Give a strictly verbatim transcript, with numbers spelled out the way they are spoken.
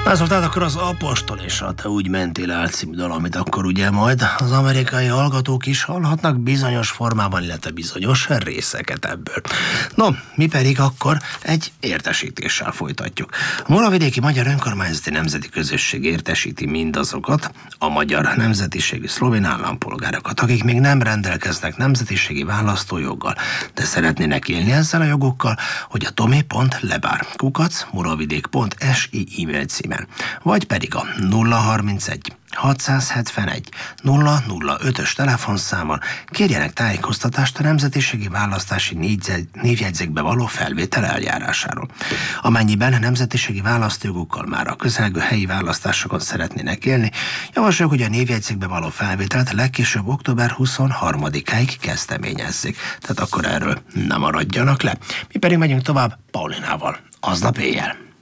Na szóval akkor az Apostol és a Te úgy mentél el című dal, amit akkor ugye majd az amerikai hallgatók is hallhatnak bizonyos formában, illetve bizonyos részeket ebből. No, mi pedig akkor egy értesítéssel folytatjuk. A Muravidéki Magyar Önkormányzati Nemzeti Közösség értesíti mindazokat, a magyar nemzetiségű szlovén állampolgárokat, akik még nem rendelkeznek nemzetiségi választójoggal, de szeretnének élni ezzel a jogokkal, hogy a tomé pont lebár kukac muravidék pont es i e-mail címen, vagy pedig a nulla harmincegy hatszázhetvenegy nulla nulla ötös telefonszámon kérjenek tájékoztatást a nemzetiségi választási névjegyzékbe való felvétel eljárásáról. Amennyiben nemzetiségi választójogokkal már a közelgő helyi választásokon szeretnének élni, javasoljuk, hogy a névjegyzékbe való felvételt legkésőbb október huszonharmadikáig kezdeményezzék. Tehát akkor erről nem maradjanak le. Mi pedig megyünk tovább Paulinával. Aznap éjjel.